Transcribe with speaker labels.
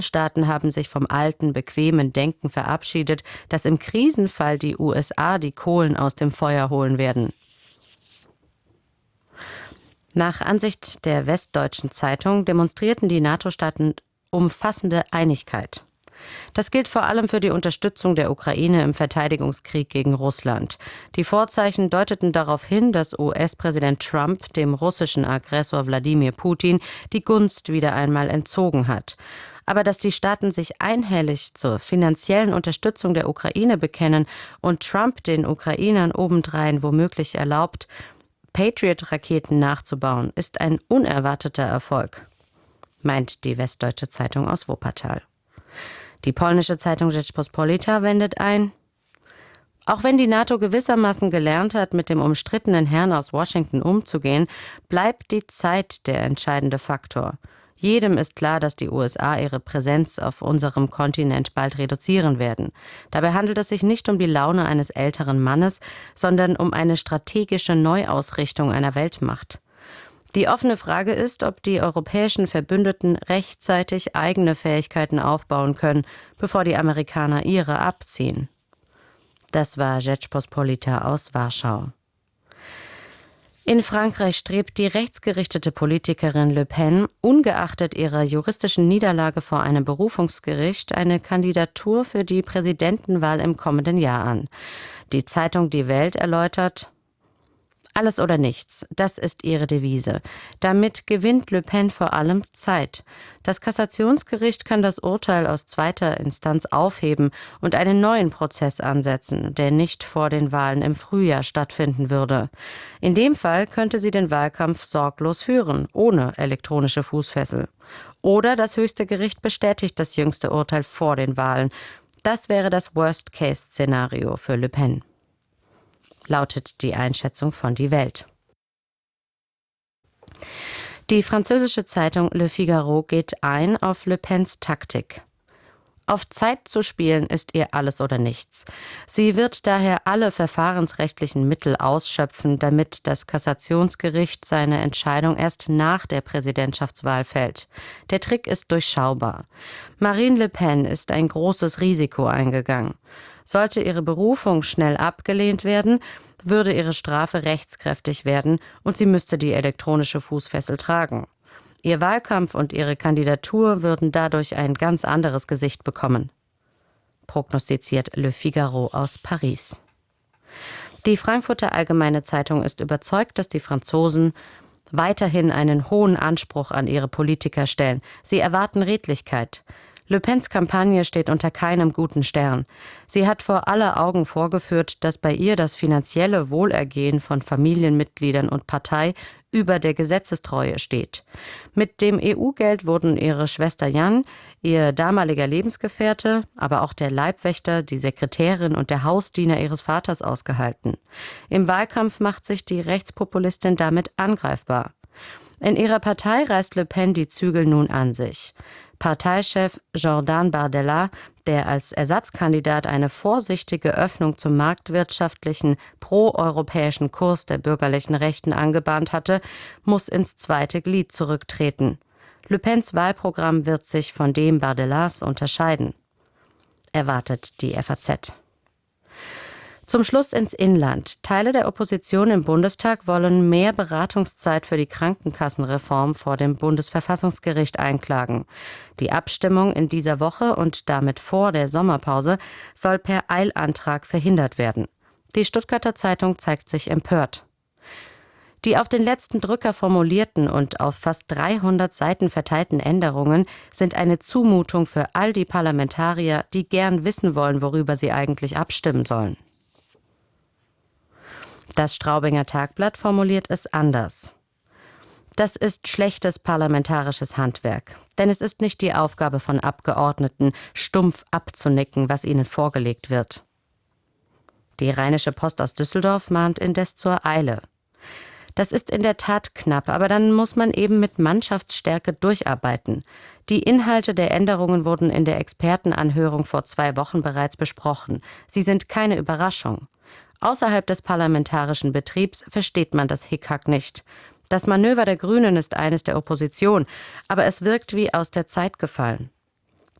Speaker 1: Staaten haben sich vom alten, bequemen Denken verabschiedet, dass im Krisenfall die USA die Kohlen aus dem Feuer holen werden. Nach Ansicht der Westdeutschen Zeitung demonstrierten die NATO-Staaten umfassende Einigkeit. Das gilt vor allem für die Unterstützung der Ukraine im Verteidigungskrieg gegen Russland. Die Vorzeichen deuteten darauf hin, dass US-Präsident Trump dem russischen Aggressor Wladimir Putin die Gunst wieder einmal entzogen hat. Aber dass die Staaten sich einhellig zur finanziellen Unterstützung der Ukraine bekennen und Trump den Ukrainern obendrein womöglich erlaubt, Patriot-Raketen nachzubauen, ist ein unerwarteter Erfolg, meint die Westdeutsche Zeitung aus Wuppertal. Die polnische Zeitung Rzeczpospolita wendet ein: Auch wenn die NATO gewissermaßen gelernt hat, mit dem umstrittenen Herrn aus Washington umzugehen, bleibt die Zeit der entscheidende Faktor. Jedem ist klar, dass die USA ihre Präsenz auf unserem Kontinent bald reduzieren werden. Dabei handelt es sich nicht um die Laune eines älteren Mannes, sondern um eine strategische Neuausrichtung einer Weltmacht. Die offene Frage ist, ob die europäischen Verbündeten rechtzeitig eigene Fähigkeiten aufbauen können, bevor die Amerikaner ihre abziehen. Das war Rzeczpospolita aus Warschau. In Frankreich strebt die rechtsgerichtete Politikerin Le Pen, ungeachtet ihrer juristischen Niederlage vor einem Berufungsgericht, eine Kandidatur für die Präsidentenwahl im kommenden Jahr an. Die Zeitung Die Welt erläutert: Alles oder nichts, das ist ihre Devise. Damit gewinnt Le Pen vor allem Zeit. Das Kassationsgericht kann das Urteil aus zweiter Instanz aufheben und einen neuen Prozess ansetzen, der nicht vor den Wahlen im Frühjahr stattfinden würde. In dem Fall könnte sie den Wahlkampf sorglos führen, ohne elektronische Fußfessel. Oder das höchste Gericht bestätigt das jüngste Urteil vor den Wahlen. Das wäre das Worst-Case-Szenario für Le Pen, lautet die Einschätzung von Die Welt. Die französische Zeitung Le Figaro geht ein auf Le Pens Taktik. Auf Zeit zu spielen ist ihr alles oder nichts. Sie wird daher alle verfahrensrechtlichen Mittel ausschöpfen, damit das Kassationsgericht seine Entscheidung erst nach der Präsidentschaftswahl fällt. Der Trick ist durchschaubar. Marine Le Pen ist ein großes Risiko eingegangen. Sollte ihre Berufung schnell abgelehnt werden, würde ihre Strafe rechtskräftig werden und sie müsste die elektronische Fußfessel tragen. Ihr Wahlkampf und ihre Kandidatur würden dadurch ein ganz anderes Gesicht bekommen, prognostiziert Le Figaro aus Paris. Die Frankfurter Allgemeine Zeitung ist überzeugt, dass die Franzosen weiterhin einen hohen Anspruch an ihre Politiker stellen. Sie erwarten Redlichkeit. Le Pens Kampagne steht unter keinem guten Stern. Sie hat vor aller Augen vorgeführt, dass bei ihr das finanzielle Wohlergehen von Familienmitgliedern und Partei über der Gesetzestreue steht. Mit dem EU-Geld wurden ihre Schwester Jan, ihr damaliger Lebensgefährte, aber auch der Leibwächter, die Sekretärin und der Hausdiener ihres Vaters ausgehalten. Im Wahlkampf macht sich die Rechtspopulistin damit angreifbar. In ihrer Partei reißt Le Pen die Zügel nun an sich. Parteichef Jordan Bardella, der als Ersatzkandidat eine vorsichtige Öffnung zum marktwirtschaftlichen, proeuropäischen Kurs der bürgerlichen Rechten angebahnt hatte, muss ins zweite Glied zurücktreten. Le Pens Wahlprogramm wird sich von dem Bardellas unterscheiden, erwartet die FAZ. Zum Schluss ins Inland. Teile der Opposition im Bundestag wollen mehr Beratungszeit für die Krankenkassenreform vor dem Bundesverfassungsgericht einklagen. Die Abstimmung in dieser Woche und damit vor der Sommerpause soll per Eilantrag verhindert werden. Die Stuttgarter Zeitung zeigt sich empört. Die auf den letzten Drücker formulierten und auf fast 300 Seiten verteilten Änderungen sind eine Zumutung für all die Parlamentarier, die gern wissen wollen, worüber sie eigentlich abstimmen sollen. Das Straubinger Tagblatt formuliert es anders. Das ist schlechtes parlamentarisches Handwerk, denn es ist nicht die Aufgabe von Abgeordneten, stumpf abzunicken, was ihnen vorgelegt wird. Die Rheinische Post aus Düsseldorf mahnt indes zur Eile. Das ist in der Tat knapp, aber dann muss man eben mit Mannschaftsstärke durcharbeiten. Die Inhalte der Änderungen wurden in der Expertenanhörung vor 2 Wochen bereits besprochen. Sie sind keine Überraschung. Außerhalb des parlamentarischen Betriebs versteht man das Hickhack nicht. Das Manöver der Grünen ist eines der Opposition, aber es wirkt wie aus der Zeit gefallen.